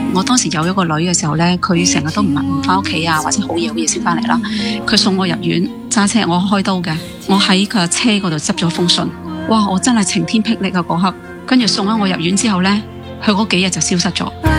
我當時有一個女嘅時候呢，佢成日都唔翻屋企啊，或者好夜先翻嚟啦。佢送我入院，揸車我開刀嘅，我喺佢車嗰度執咗封信。哇！我真係晴天霹靂啊嗰刻，跟住送咗我入院之後呢，佢嗰幾日就消失咗。